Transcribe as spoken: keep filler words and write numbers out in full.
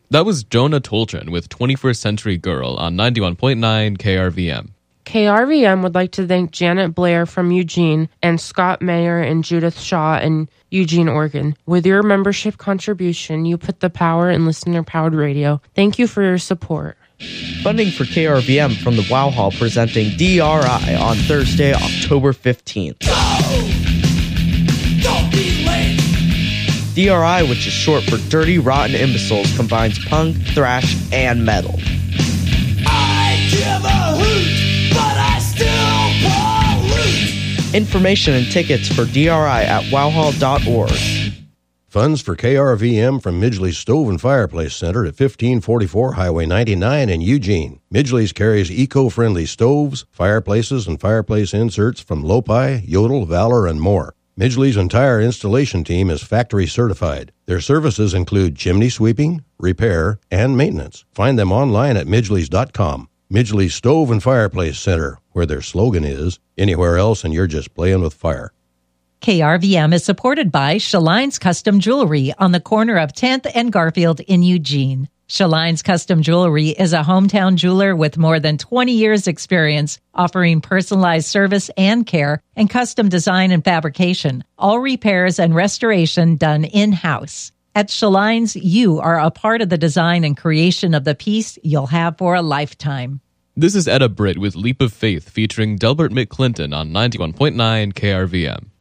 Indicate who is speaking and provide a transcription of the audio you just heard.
Speaker 1: That was Jonah Tolchin with twenty-first Century Girl on ninety-one point nine K R V M.
Speaker 2: K R V M would like to thank Janet Blair from Eugene and Scott Mayer and Judith Shaw in Eugene, Oregon. With your membership contribution, you put the power in listener-powered radio. Thank you for your support.
Speaker 3: Funding for K R V M from the Wow Hall presenting D R I on Thursday, October fifteenth.
Speaker 4: Go! Don't be late!
Speaker 3: D R I, which is short for Dirty Rotten Imbeciles, combines punk, thrash, and metal.
Speaker 4: I give a hoot, but I still pollute!
Speaker 3: Information and tickets for D R I at wow hall dot org.
Speaker 5: Funds for K R V M from Midgley's Stove and Fireplace Center at fifteen forty-four Highway ninety-nine in Eugene. Midgley's carries eco-friendly stoves, fireplaces, and fireplace inserts from Lopi, Yodel, Valor, and more. Midgley's entire installation team is factory certified. Their services include chimney sweeping, repair, and maintenance. Find them online at midgleys dot com. Midgley's Stove and Fireplace Center, where their slogan is, anywhere else and you're just playing with fire.
Speaker 6: K R V M is supported by Shaline's Custom Jewelry on the corner of tenth and Garfield in Eugene. Shaline's Custom Jewelry is a hometown jeweler with more than twenty years experience offering personalized service and care and custom design and fabrication, all repairs and restoration done in-house. At Shaline's, you are a part of the design and creation of the piece you'll have for a lifetime.
Speaker 1: This is Etta Britt with Leap of Faith featuring Delbert McClinton on ninety-one point nine K R V M.